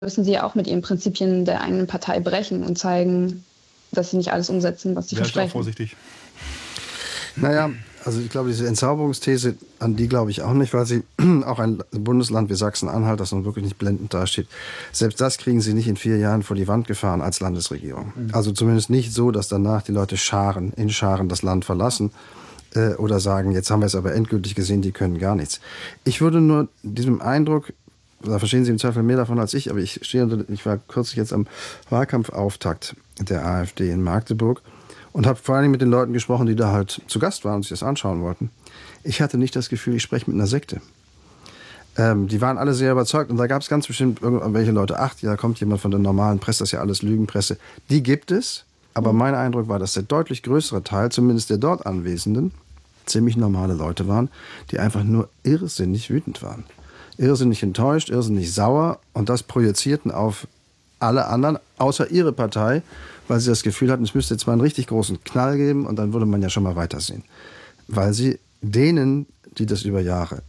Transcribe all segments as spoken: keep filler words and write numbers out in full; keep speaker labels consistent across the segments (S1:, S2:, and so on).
S1: müssen sie ja auch mit ihren Prinzipien der eigenen Partei brechen und zeigen, dass sie nicht alles umsetzen, was sie
S2: ja,
S1: versprechen.
S2: Ich bin auch vorsichtig.
S3: Naja, also ich glaube, diese Entzauberungsthese, an die glaube ich auch nicht, weil sie auch ein Bundesland wie Sachsen-Anhalt, das nun wirklich nicht blendend dasteht, selbst das kriegen sie nicht in vier Jahren vor die Wand gefahren als Landesregierung. Mhm. Also zumindest nicht so, dass danach die Leute Scharen, in Scharen das Land verlassen äh, oder sagen, jetzt haben wir es aber endgültig gesehen, die können gar nichts. Ich würde nur diesem Eindruck, da verstehen Sie im Zweifel mehr davon als ich, aber ich stehe unter, ich war kürzlich jetzt am Wahlkampfauftakt der AfD in Magdeburg und habe vor allem mit den Leuten gesprochen, die da halt zu Gast waren und sich das anschauen wollten. Ich hatte nicht das Gefühl, ich spreche mit einer Sekte. Ähm, die waren alle sehr überzeugt und da gab es ganz bestimmt irgendwelche Leute, ach, da kommt jemand von der normalen Presse, das ist ja alles Lügenpresse. Die gibt es, aber mein Eindruck war, dass der deutlich größere Teil, zumindest der dort Anwesenden, ziemlich normale Leute waren, die einfach nur irrsinnig wütend waren. Irrsinnig enttäuscht, irrsinnig sauer und das projizierten auf alle anderen, außer ihre Partei, weil sie das Gefühl hatten, es müsste jetzt mal einen richtig großen Knall geben und dann würde man ja schon mal weitersehen. Weil sie denen, die das über Jahre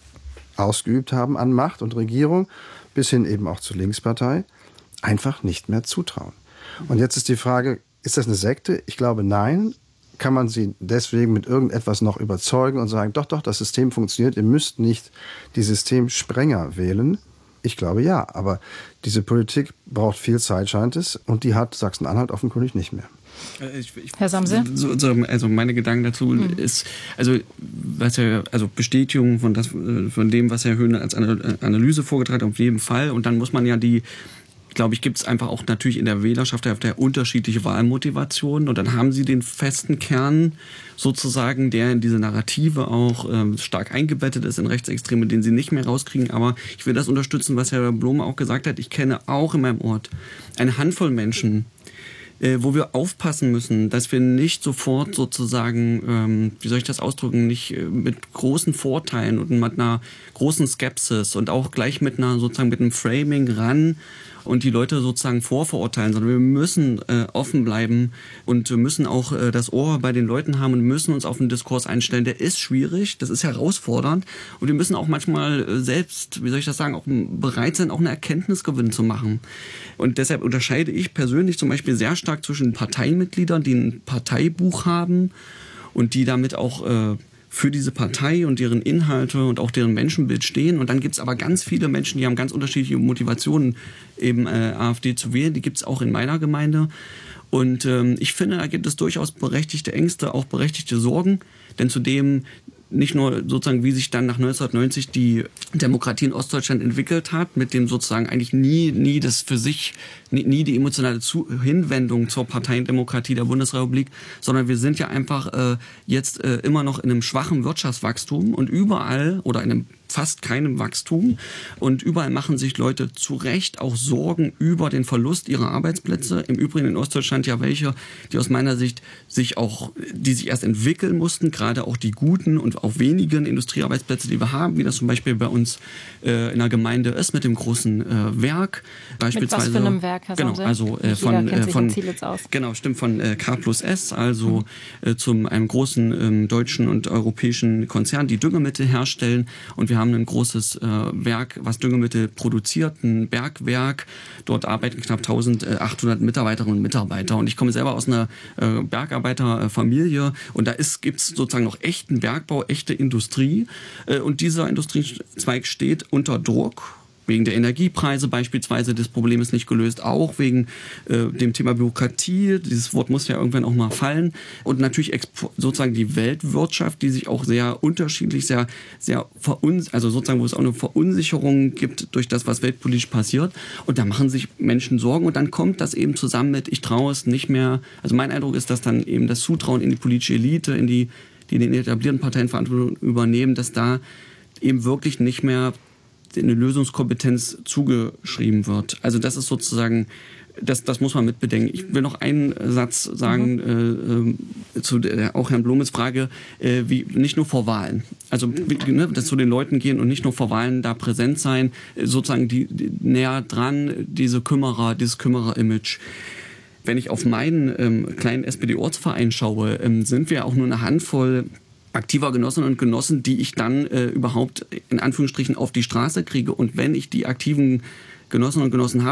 S3: ausgeübt haben an Macht und Regierung, bis hin eben auch zur Linkspartei, einfach nicht mehr zutrauen. Und jetzt ist die Frage, ist das eine Sekte? Ich glaube, nein. Kann man sie deswegen mit irgendetwas noch überzeugen und sagen, doch, doch, das System funktioniert, ihr müsst nicht die Systemsprenger wählen? Ich glaube ja, aber diese Politik braucht viel Zeit, scheint es, und die hat Sachsen-Anhalt offenkundig nicht mehr.
S4: Ich, ich,
S5: Herr Samse?
S4: Also meine Gedanken dazu mhm. ist, also was ja, also Bestätigung von das, von dem, was Herr Höhne als Analyse vorgetragen hat, auf jeden Fall. Und dann muss man ja die, glaube ich, gibt es einfach auch natürlich in der Wählerschaft der unterschiedliche Wahlmotivationen und dann haben sie den festen Kern sozusagen, der in diese Narrative auch ähm, stark eingebettet ist in Rechtsextreme, den sie nicht mehr rauskriegen. Aber ich will das unterstützen, was Herr Blome auch gesagt hat. Ich kenne auch in meinem Ort eine Handvoll Menschen, äh, wo wir aufpassen müssen, dass wir nicht sofort sozusagen, ähm, wie soll ich das ausdrücken, nicht äh, mit großen Vorteilen und mit einer großen Skepsis und auch gleich mit einer sozusagen mit einem Framing ran und die Leute sozusagen vorverurteilen, sondern wir müssen äh, offen bleiben und wir müssen auch äh, das Ohr bei den Leuten haben und müssen uns auf einen Diskurs einstellen. Der ist schwierig, das ist herausfordernd und wir müssen auch manchmal äh, selbst, wie soll ich das sagen, auch bereit sein, auch eine Erkenntnisgewinn zu machen. Und deshalb unterscheide ich persönlich zum Beispiel sehr stark zwischen Parteimitgliedern, die ein Parteibuch haben und die damit auch äh, für diese Partei und deren Inhalte und auch deren Menschenbild stehen. Und dann gibt es aber ganz viele Menschen, die haben ganz unterschiedliche Motivationen, eben äh, AfD zu wählen. Die gibt es auch in meiner Gemeinde. Und ähm, ich finde, da gibt es durchaus berechtigte Ängste, auch berechtigte Sorgen. Denn zudem nicht nur sozusagen, wie sich dann nach neunzehnhundertneunzig die Demokratie in Ostdeutschland entwickelt hat, mit dem sozusagen eigentlich nie, nie das für sich, nie, nie die emotionale Zu- Hinwendung zur Parteiendemokratie der Bundesrepublik, sondern wir sind ja einfach äh, jetzt äh, immer noch in einem schwachen Wirtschaftswachstum und überall oder in einem fast keinem Wachstum und überall machen sich Leute zu Recht auch Sorgen über den Verlust ihrer Arbeitsplätze. Im Übrigen in Ostdeutschland ja welche, die aus meiner Sicht sich auch, die sich erst entwickeln mussten, gerade auch die guten und auch wenigen Industriearbeitsplätze, die wir haben, wie das zum Beispiel bei uns äh, in der Gemeinde ist mit dem großen äh, Werk. Beispielsweise,
S5: mit was für einem Werk, Herr
S4: Genau,
S5: Samse?
S4: also äh, von,
S5: äh,
S4: von
S5: aus.
S4: Genau, stimmt, von äh, K plus S, also mhm. äh, zum einem großen ähm, deutschen und europäischen Konzern, die Düngemittel herstellen und wir haben ein großes äh, Werk, was Düngemittel produziert, ein Bergwerk. Dort arbeiten knapp eintausendachthundert Mitarbeiterinnen und Mitarbeiter. Und ich komme selber aus einer äh, Bergarbeiterfamilie und da gibt es sozusagen noch echten Bergbau, echte Industrie. Äh, und dieser Industriezweig steht unter Druck. Wegen der Energiepreise beispielsweise, das Problem ist nicht gelöst, auch wegen äh, dem Thema Bürokratie, dieses Wort muss ja irgendwann auch mal fallen und natürlich expo- sozusagen die Weltwirtschaft, die sich auch sehr unterschiedlich, sehr, sehr verun- also sozusagen, wo es auch eine Verunsicherung gibt durch das, was weltpolitisch passiert und da machen sich Menschen Sorgen und dann kommt das eben zusammen mit, ich traue es nicht mehr, also mein Eindruck ist, dass dann eben das Zutrauen in die politische Elite, in die, die in den etablierten Parteien Verantwortung übernehmen, dass da eben wirklich nicht mehr eine Lösungskompetenz zugeschrieben wird. Also das ist sozusagen, das, das muss man mitbedenken. Ich will noch einen Satz sagen, mhm. äh, zu der, auch Herrn Blomes Frage, äh, wie nicht nur vor Wahlen. Also ne, dass zu den Leuten gehen und nicht nur vor Wahlen da präsent sein, sozusagen die, die näher dran, diese Kümmerer, dieses Kümmerer-Image. Wenn ich auf meinen ähm, kleinen S P D-Ortsverein schaue, ähm, sind wir auch nur eine Handvoll aktiver Genossinnen und Genossen, die ich dann äh, überhaupt in Anführungsstrichen auf die Straße kriege. Und wenn ich die aktiven genossen und genossen habe.